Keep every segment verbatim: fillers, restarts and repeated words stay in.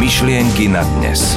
Myšlienky na dnes.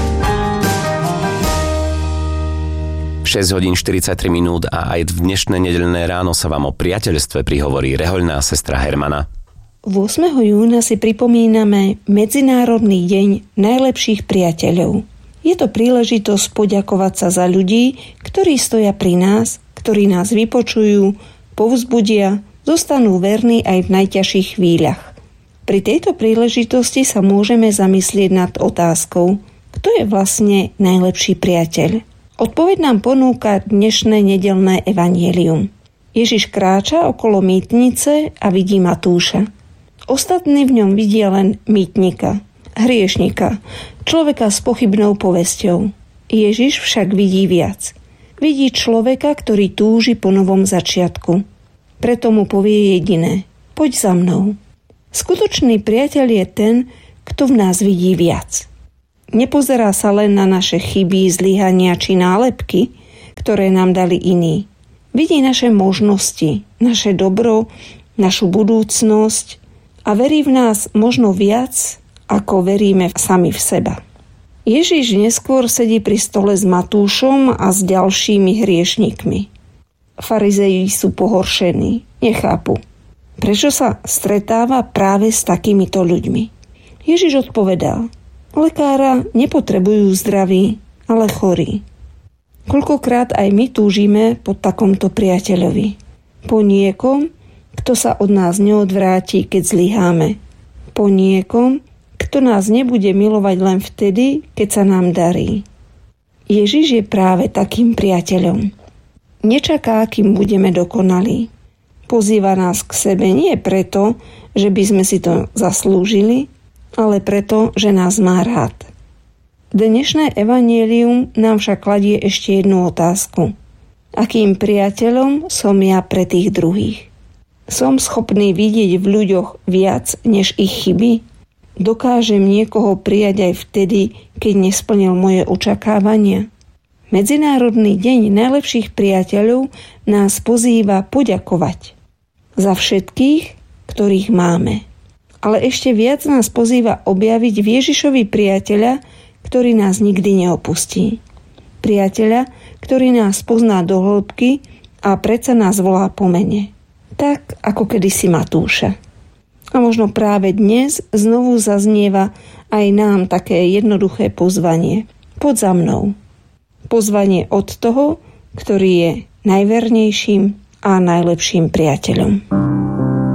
šesť hodín štyridsaťtri minút a aj v dnešné nedeľné ráno sa vám o priateľstve prihovorí rehoľná sestra Hermana. ôsmeho júna si pripomíname Medzinárodný deň najlepších priateľov. Je to príležitosť poďakovať sa za ľudí, ktorí stoja pri nás, ktorí nás vypočujú, povzbudia, zostanú verní aj v najťažších chvíľach. Pri tejto príležitosti sa môžeme zamyslieť nad otázkou, kto je vlastne najlepší priateľ. Odpoveď nám ponúka dnešné nedeľné evanjelium. Ježiš kráča okolo mýtnice a vidí Matúša. Ostatní v ňom vidia len mýtnika, hriešnika, človeka s pochybnou povesťou. Ježiš však vidí viac. Vidí človeka, ktorý túži po novom začiatku. Preto mu povie jediné: poď za mnou. Skutočný priateľ je ten, kto v nás vidí viac. Nepozerá sa len na naše chyby, zlyhania či nálepky, ktoré nám dali iní. Vidí naše možnosti, naše dobro, našu budúcnosť a verí v nás možno viac, ako veríme sami v seba. Ježiš neskôr sedí pri stole s Matúšom a s ďalšími hriešnikmi. Farizeji sú pohoršení, nechápu, prečo sa stretáva práve s takýmito ľuďmi. Ježiš odpovedal: lekára nepotrebujú zdraví, ale chorí. Koľkokrát aj my túžime po takomto priateľovi. Po niekom, kto sa od nás neodvráti, keď zlyháme. Po niekom, kto nás nebude milovať len vtedy, keď sa nám darí. Ježiš je práve takým priateľom. Nečaká, kým budeme dokonalí. Pozýva nás k sebe nie preto, že by sme si to zaslúžili, ale preto, že nás má rád. Dnešné evanjelium nám však kladie ešte jednu otázku. Akým priateľom som ja pre tých druhých? Som schopný vidieť v ľuďoch viac než ich chyby? Dokážem niekoho prijať aj vtedy, keď nesplnil moje očakávania? Medzinárodný deň najlepších priateľov nás pozýva poďakovať za všetkých, ktorých máme. Ale ešte viac nás pozýva objaviť v Ježišovi priateľa, ktorý nás nikdy neopustí. Priateľa, ktorý nás pozná do hĺbky a predsa nás volá po mene. Tak ako kedysi Matúša. A možno práve dnes znovu zaznieva aj nám také jednoduché pozvanie. Poď za mnou. Pozvanie od toho, ktorý je najvernejším a najlepším priateľom.